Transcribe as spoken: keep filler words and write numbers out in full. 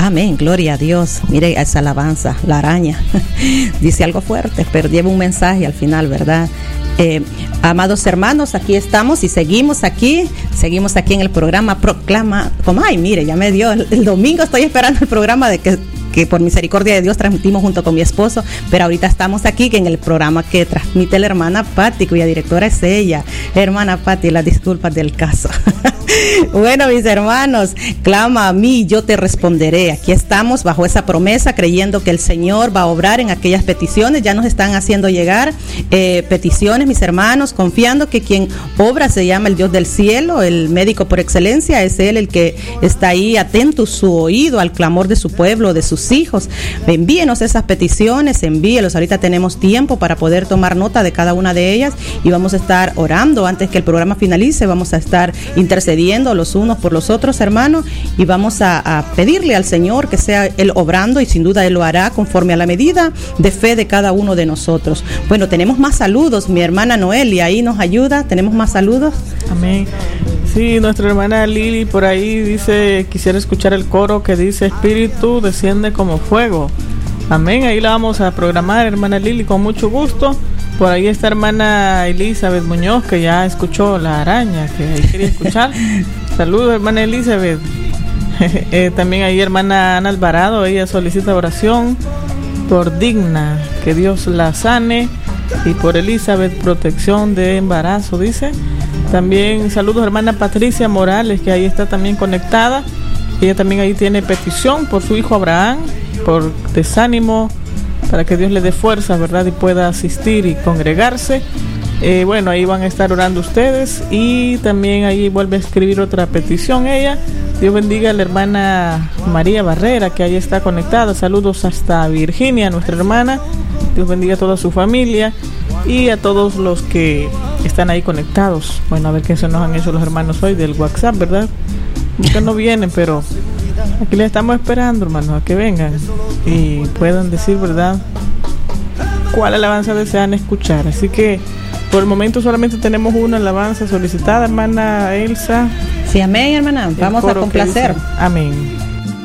Amén, gloria a Dios. Mire esa alabanza, la araña. Dice algo fuerte, pero lleva un mensaje al final, ¿verdad? Eh, amados hermanos, aquí estamos y seguimos aquí, seguimos aquí en el programa Proclama. Como, ay, mire, ya me dio, el, el domingo estoy esperando el programa de que, que por misericordia de Dios transmitimos junto con mi esposo, pero ahorita estamos aquí que en el programa que transmite la hermana Patti, cuya directora es ella. Hermana Patti, las disculpas del caso. Bueno, mis hermanos, clama a mí, yo te responderé. Aquí estamos bajo esa promesa, creyendo que el Señor va a obrar en aquellas peticiones. Ya nos están haciendo llegar eh, peticiones, mis hermanos, confiando que quien obra se llama el Dios del cielo, el médico por excelencia, es Él el que está ahí atento su oído al clamor de su pueblo, de sus hijos. Envíenos esas peticiones, envíelos. Ahorita tenemos tiempo para poder tomar nota de cada una de ellas y vamos a estar orando antes que el programa finalice. Vamos a estar intercediendo los unos por los otros, hermanos, y vamos a, a pedirle al Señor que sea Él obrando, y sin duda Él lo hará conforme a la medida de fe de cada uno de nosotros. Bueno, tenemos más saludos. Mi hermana Noelia ahí nos ayuda. Tenemos más saludos. Amén. Sí, nuestra hermana Lili por ahí dice, quisiera escuchar el coro que dice: Espíritu desciende como fuego. Amén, ahí la vamos a programar, hermana Lili, con mucho gusto. Por ahí está hermana Elizabeth Muñoz, que ya escuchó la araña, que ahí quería escuchar. Saludos, hermana Elizabeth. eh, también ahí hermana Ana Alvarado, ella solicita oración por Digna, que Dios la sane, y por Elizabeth, protección de embarazo, dice. También saludos hermana Patricia Morales, que ahí está también conectada. Ella también ahí tiene petición por su hijo Abraham, por desánimo, para que Dios le dé fuerza, ¿verdad? Y pueda asistir y congregarse. Eh, bueno, ahí van a estar orando ustedes. Y también ahí vuelve a escribir otra petición ella. Dios bendiga a la hermana María Barrera, que ahí está conectada. Saludos hasta Virginia, nuestra hermana. Dios bendiga a toda su familia y a todos los que están ahí conectados. Bueno, a ver qué se nos han hecho los hermanos hoy del WhatsApp, ¿verdad? Que no vienen, pero aquí les estamos esperando, hermanos, a que vengan y puedan decir, ¿verdad?, cuál alabanza desean escuchar. Así que por el momento solamente tenemos una alabanza solicitada, hermana Elsa. Sí, amén, hermana. Vamos a complacer. Amén.